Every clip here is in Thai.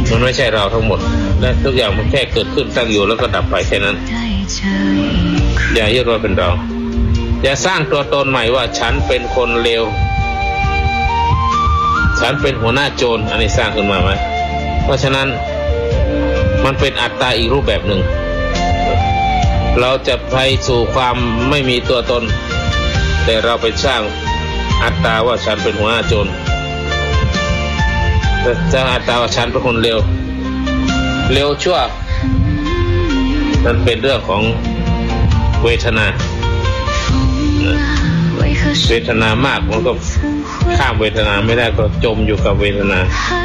มันไม่ใช่เราทั้งหมดและทุกอย่างมันแค่เกิดขึ้นตั้งอยู่แล้วก็ดับไปแค่นั้นอย่ายึดว่าเป็นเราอย่าสร้างตัวตนใหม่ว่าฉันเป็นคนเลวฉันเป็นหัวหน้าโจรอันนี้สร้างขึ้นมาไหมเพราะฉะนั้นมันเป็นอัตตาอีกรูปแบบหนึ่งเราจะไปสู่ความไม่มีตัวตนแต่เราไปสร้างอัตตาว่าฉันเป็นหัวหน้าโจรจะอัตตาว่าฉันเป็นคนเลวชั่วนั่นเป็นเรื่องของเวทนามากมันก็ข้ามเวทนาไม่ได้ก็จมอยู่กับเวทนา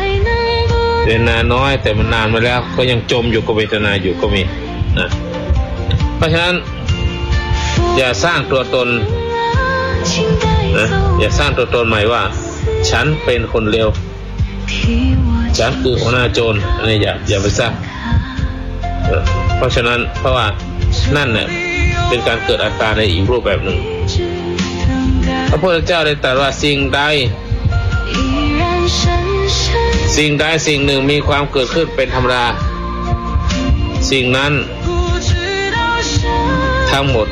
น้อยแต่มันนานมาแล้วก็ยังจมอยู่กับเวทนาอยู่ก็มีนะเพราะฉะนั้นอย่าสร้างตัวตนนะอย่าสร้างตัวตนใหม่ว่าฉันเป็นคนเลวฉันคือหัวหน้าโจรอันนี้อย่าไปสร้างเพราะฉะนั้นเพราะว่านั่นเนี่ยเป็นการเกิดอัตตาในอีกรูปแบบหนึ่งพระพุทธเจ้าได้ตรัสว่าสิ่งใดสิ่งหนึ่งมีความเกิดขึ้นเป็นธรรมดาสิ่งนั้นทั้งหมด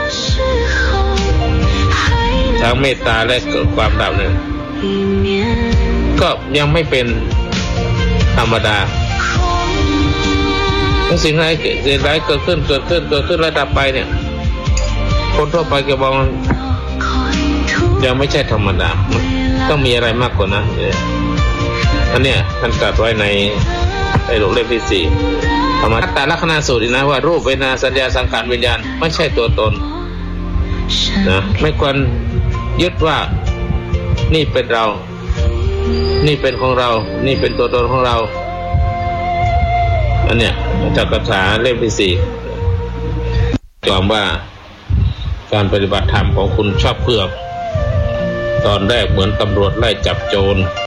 ทั้งเมตตาและเกิดความดับเนี่ยก็ยังไม่เป็นธรรมดาถ้าสิ่งใดเกิดขึ้นแล้วดับไปเนี่ยคนทั่วไปก็บอกยังไม่ใช่ธรรมดาต้องมีอะไรมากกว่านั้นอันเนี้ยท่านตรัสไว้ในหลวงเล่มที่4ธรรมะตาลักษณะสูตรนะว่ารูปเวทนาสัญญาสังขารวิญญาณไม่ใช่ตัวตนนะไม่ควรยึดว่านี่เป็นเรานี่เป็นของเรานี่เป็นตัวตนของเราอันเนี้ยจากคาถาเล่มที่4ความว่าการปฏิบัติธรรมของคุณชอบเพื่อตอนแรกเหมือนตำรวจไล่จับโจร